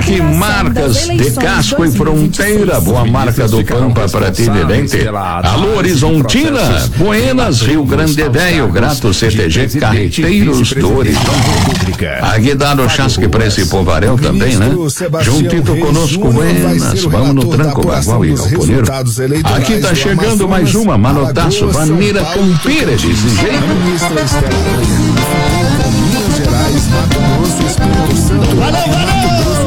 Aqui, marcas de casco e fronteira, boa marca do Pampa para ti, Vidente. Alô, Horizontina, Buenas, Rio Grande Velho, Grato CTG, Carreteiros do Horizonte. Aguidar o chasque para esse povaréu também, né? Juntito conosco, Buenas, vamos no tranco, Bagual e Galponeiro. Aqui tá chegando mais uma, Manotaço, Vanira Campira, desse jeito. Minas Gerais, Mato Grosso, Espírito Santo. Valeu!